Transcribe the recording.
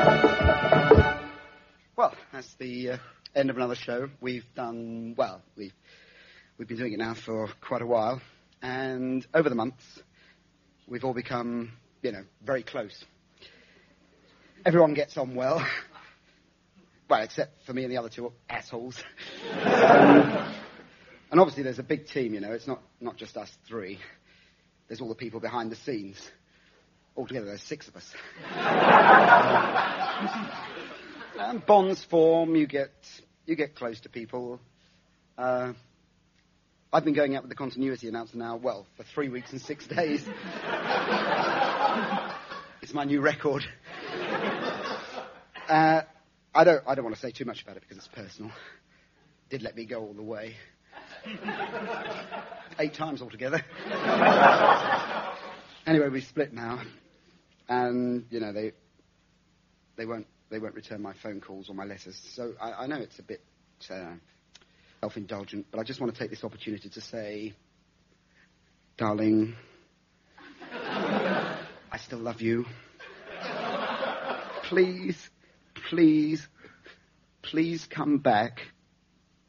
Well, that's the end of another show. We've been doing it now for quite a while, and over the months, we've all become, very close. Everyone gets on well. Well, except for me and the other two assholes. And obviously there's a big team, It's not just us three. There's all the people behind the scenes. Altogether, there's 6 of us. And bonds form. You get close to people. I've been going out with the continuity announcer now, for 3 weeks and 6 days. It's my new record. I don't want to say too much about it because it's personal. Did let me go all the way. 8 times altogether. Anyway, we split now, and they won't return my phone calls or my letters. So I know it's a bit self-indulgent, but I just want to take this opportunity to say, darling, I still love you. Please come back.